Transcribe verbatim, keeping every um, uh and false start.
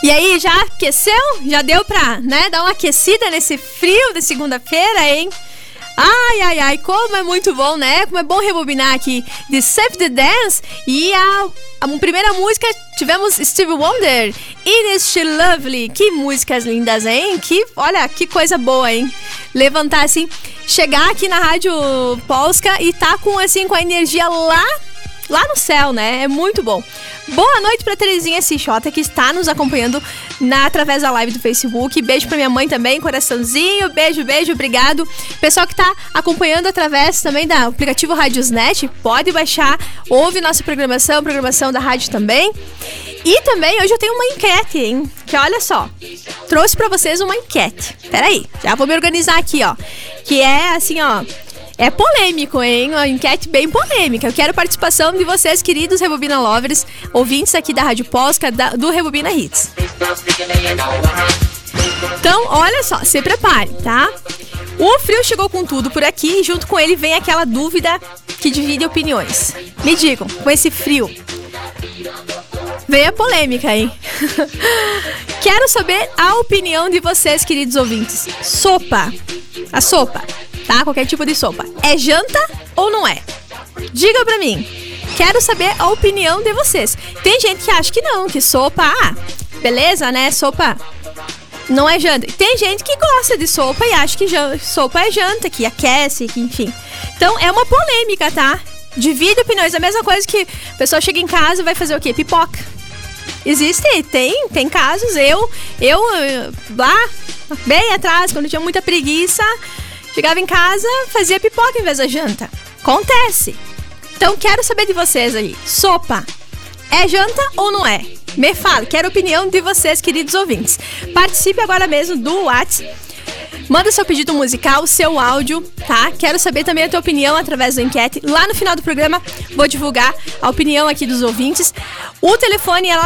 E aí, já aqueceu? Já deu pra, né, dar uma aquecida nesse frio de segunda-feira, hein? Ai, ai, ai, como é muito bom, né? Como é bom rebobinar aqui de Save the Dance. E a, a primeira música tivemos Stevie Wonder, It Is She Lovely. Que músicas lindas, hein? Que, olha, que coisa boa, hein? Levantar assim, chegar aqui na Rádio Polska e tá com, assim, com a energia lá, lá no céu, né? É muito bom. Boa noite pra Terezinha Cichota, que está nos acompanhando na, através da live do Facebook. Beijo pra minha mãe também, coraçãozinho. Beijo, beijo, obrigado. Pessoal que tá acompanhando através também do aplicativo Radiosnet, pode baixar, ouve nossa programação, programação da rádio também. E também hoje eu tenho uma enquete, hein? Que olha só, trouxe pra vocês uma enquete. Peraí, já vou me organizar aqui, ó. Que é assim, ó... É polêmico, hein? Uma enquete bem polêmica. Eu quero a participação de vocês, queridos Rebobina Lovers, ouvintes aqui da Rádio Polska, da, do Rebobina Hits. Então, olha só, se prepare, tá? O frio chegou com tudo por aqui e junto com ele vem aquela dúvida que divide opiniões. Me digam, com esse frio, vem a polêmica, hein? Quero saber a opinião de vocês, queridos ouvintes. Sopa. A sopa. Tá? Qualquer tipo de sopa. É janta ou não é? Diga pra mim. Quero saber a opinião de vocês. Tem gente que acha que não, que sopa, ah, beleza, né? Sopa não é janta. Tem gente que gosta de sopa e acha que sopa é janta, que aquece, que enfim. Então é uma polêmica, tá? Divide opiniões. A mesma coisa que a pessoa chega em casa e vai fazer o quê? Pipoca. Existe, tem, tem casos. Eu, eu, lá, bem atrás, quando tinha muita preguiça, chegava em casa, fazia pipoca em vez da janta. Acontece. Então quero saber de vocês aí. Sopa é janta ou não é? Me fala, quero a opinião de vocês, queridos ouvintes. Participe agora mesmo do WhatsApp. Manda seu pedido musical, seu áudio, tá? Quero saber também a tua opinião através da enquete. Lá no final do programa vou divulgar a opinião aqui dos ouvintes. O telefone é lá